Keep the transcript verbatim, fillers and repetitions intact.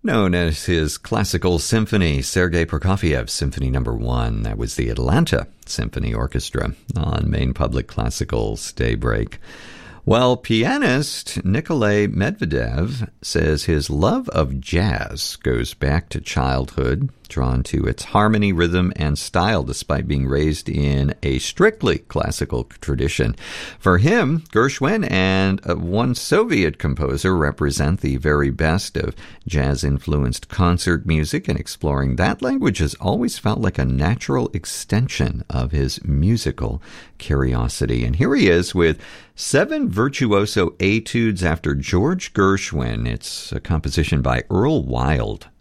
known as his classical symphony, Sergei Prokofiev's Symphony Number One. That was the Atlanta Symphony Orchestra on Maine Public Classical's Daybreak. Well, pianist Nikolay Medvedev says his love of jazz goes back to childhood, drawn to its harmony, rhythm, and style, despite being raised in a strictly classical tradition. For him, Gershwin and one Soviet composer represent the very best of jazz-influenced concert music, and exploring that language has always felt like a natural extension of his musical curiosity. And here he is with seven virtuoso etudes after George Gershwin. It's a composition by Earl Wild.